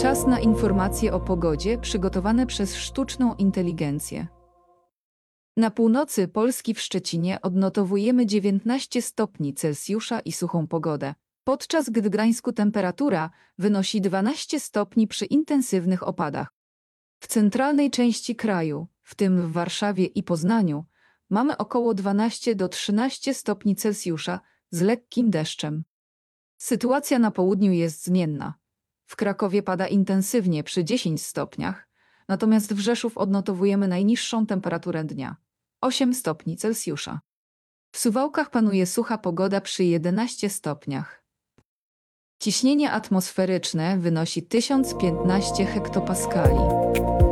Czas na informacje o pogodzie przygotowane przez sztuczną inteligencję. Na północy Polski w Szczecinie odnotowujemy 19 stopni Celsjusza i suchą pogodę, podczas gdy w Gdańsku temperatura wynosi 12 stopni przy intensywnych opadach. W centralnej części kraju, w tym w Warszawie i Poznaniu, mamy około 12 do 13 stopni Celsjusza z lekkim deszczem. Sytuacja na południu jest zmienna. W Krakowie pada intensywnie przy 10 stopniach, natomiast w Rzeszów odnotowujemy najniższą temperaturę dnia – 8 stopni Celsjusza. W Suwałkach panuje sucha pogoda przy 11 stopniach. Ciśnienie atmosferyczne wynosi 1015 hektopaskali.